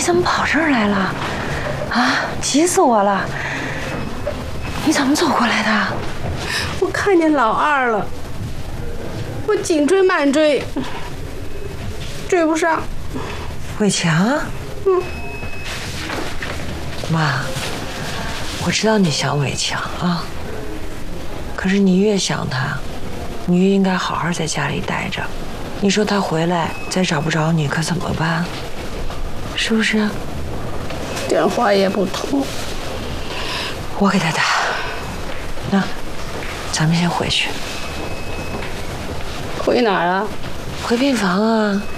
怎么跑这儿来了？啊，急死我了！你怎么走过来的？ 我看见老二了，我紧追慢追，追不上。 伟强？妈，我知道你想伟强啊，可是你越想他，你越应该好好在家里待着。你说他回来再找不着你，可怎么办？是不是？ 电话也不通， 我给他打。那，咱们先回去。 回哪儿啊？ 回病房啊。